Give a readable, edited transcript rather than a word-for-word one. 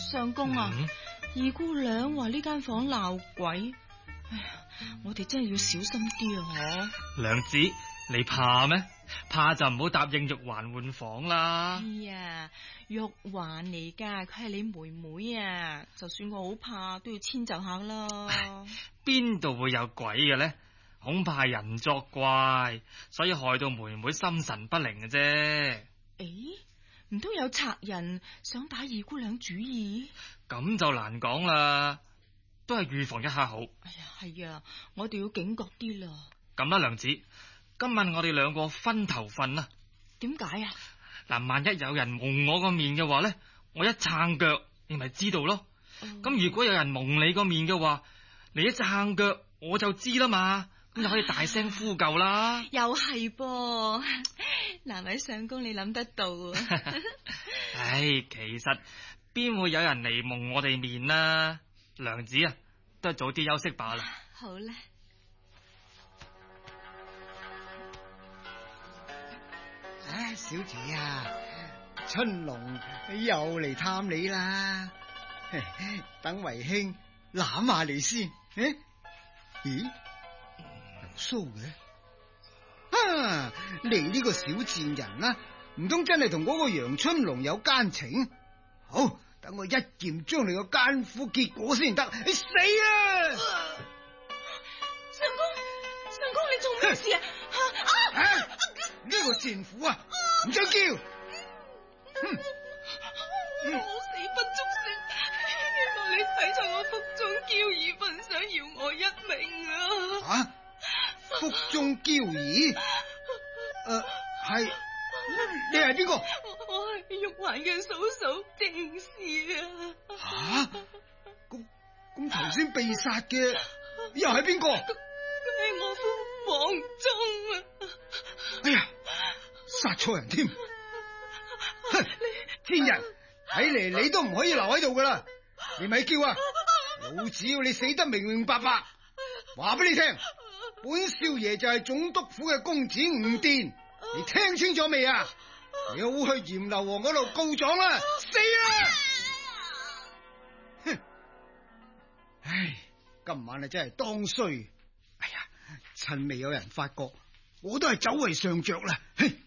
相公啊，二姑娘話呢間房鬧鬼，哎呀，我哋真係要小心啲啊！ 娘子，你怕咩？怕就唔好答應玉環換房啦。 哎呀，玉環嚟噶，佢係你妹妹啊，就算我好怕，都要遷就下啦。 邊度會有鬼嘅呢？恐怕係人作怪，所以害到妹妹心神不寧嘅啫。 誒，唔通有賊人想打二姑娘主意？ 咁就難講啦，都係預防一下好。 哎呀，係啊，我哋要警覺啲啦。 咁啦，娘子，今晚我哋兩個分頭瞓啦。 點解啊？ 嗱，萬一有人蒙我個面嘅話呢，我一撐腳，你咪知道咯。咁如果有人蒙你個面嘅話，你一撐腳，我就知啦嘛。咁就可以大聲呼救啦。 又係噃，難為相公你諗得到啊！ 唉，其實邊會有人嚟蒙我哋面啊？娘子啊，都係早啲休息罷啦。 好啦。 唉，小姐啊，春龍又嚟探你啦，等為兄攬下你先。咦？蘇嘅啊！你呢個小賤人啊，唔通真係同嗰個楊春龍有奸情？好，等我一劍將你個奸夫結果先得。你死啊！ 相公你做咩事啊？ 呢個賤婦啊，唔准叫！ 我死不足惜，希望你睇在我腹中嬌兒份上，饒我一命啊！ 腹中嬌兒？係你係邊個？ 我係玉環嘅嫂嫂正氏啊！ 咁頭先被殺嘅又係邊個？ 佢係我夫黃忠啊！ 哎呀，殺錯人添！天人，睇嚟你都唔可以留喺度噶啦，你咪叫啊！老子要你死得明明白白。話俾你聽，本少爺就係總督府嘅公子吳殿，你聽清楚未啊？你好去閻樓王嗰度告狀啦！死啦！哼！唉，今晚啊真係當衰。哎呀，趁未有人發覺，我都係走為上着啦。哼！